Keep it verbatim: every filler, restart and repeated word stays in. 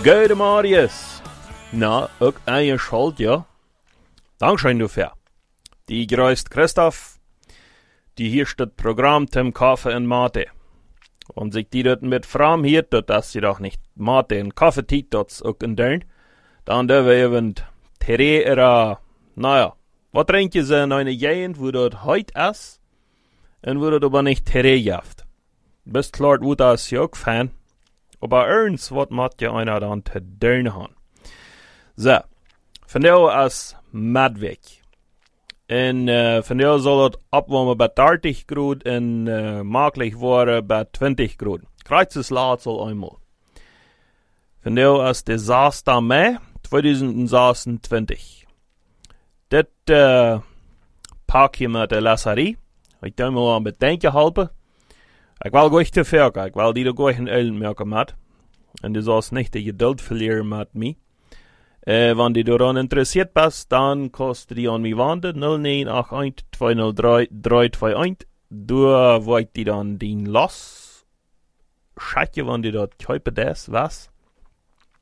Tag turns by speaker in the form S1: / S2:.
S1: Gode Marius. Na, ook aan je schuld, ja. Dankeschön dafür. Die grüßt Christoph, die hier steht Programm zum Kaffee und Mate. Und sich die dort mit Fram hier, dass sie doch nicht Mate und Kaffee tiet, das auch in dern, dann dürfen wir eben Tere era, naja, was trinkt ihr so in einer Gegend, wo dort heut ist, und wo dort aber nicht Tere jaft. Bist klar, wo das ja auch fan. Aber ernst, was macht ja einer dann zu dern haben? So, von der als Madweg. En uh, van jou zal het opwarmen bij dertig graden en uh, makkelijk worden bij twintig graden. Krijgt het laatste eenmaal. Van jou als de zesde mei tweeduizend zesentwintig. Dit uh, pak je met de lasserie. Ik doe me wel een bedenken helpen. Ik wil goed te ver, ik wil die er goed een uil merken met. En du sollst nicht de geduld verlieren met mij. Uh, wenn du daran interessiert bist, dann kostet die an mich wandern null neun acht eins zwei null drei drei zwei eins. Du wollt die dann den los. Schaut je, wenn du dort kaufen das, was?